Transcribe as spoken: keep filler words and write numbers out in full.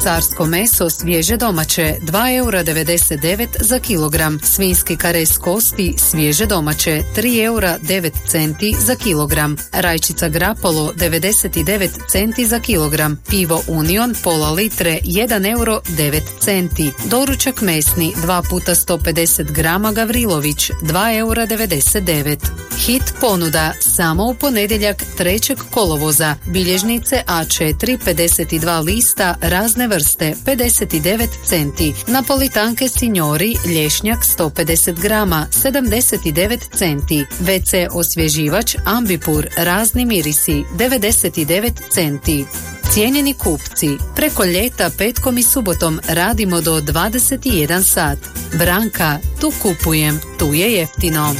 carsko meso svježe domaće dva eura devedeset devet za kilogram, svinjski karez kosti svježe domaće tri eura devet centi za kilogram, rajčica Grapolo devedeset devet centi za kilogram, pivo Union pola litre jedan euro devet centi, doručak mesni dva puta sto pedeset grama Gavrilović dva eura devedeset devet. Hit ponuda samo u ponedjeljak trećeg kolovoza, bilježnice A četiri pedeset dva lista razne vrste pedeset devet centi, napolitanke Signori lješnjak sto pedeset grama sedamdeset devet centi, ve ce osvježivač Ambipur razni mirisi devedeset devet centi. Cijenjeni kupci, preko ljeta petkom i subotom radimo do dvadeset jedan sat. Branka, tu kupujem, tu je jeftino.